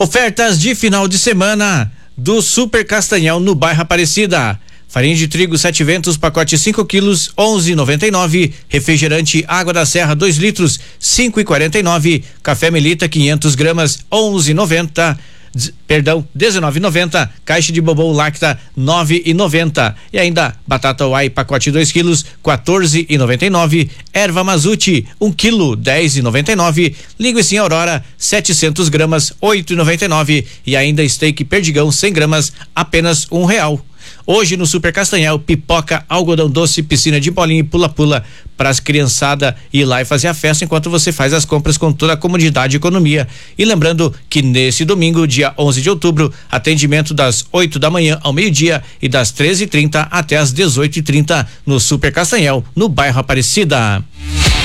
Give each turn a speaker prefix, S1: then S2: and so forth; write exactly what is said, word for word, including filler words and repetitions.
S1: Ofertas de final de semana do Super Castanhal no bairro Aparecida. Farinha de trigo Sete Ventos, pacote cinco quilos, onze e noventa e nove. Refrigerante Água da Serra dois litros, cinco e quarenta e nove. Café Melita quinhentas gramas, onze e noventa. Perdão, dezenove e noventa. Caixa de Bobão Lacta nove e noventa. E ainda batata Uai pacote dois quilos, quatorze e noventa e nove. Erva Mazuti um quilo, dez e noventa e nove. Linguiça Aurora setecentas gramas, oito e noventa e nove. E ainda steak Perdigão cem gramas, apenas um real. Hoje no Super Castanhal, pipoca, algodão doce, piscina de bolinha e pula-pula para as criançada ir lá e fazer a festa enquanto você faz as compras com toda a comodidade e economia. E lembrando que nesse domingo, dia onze de outubro, atendimento das oito da manhã ao meio-dia e das treze e trinta até as dezoito e trinta no Super Castanhal, no bairro Aparecida.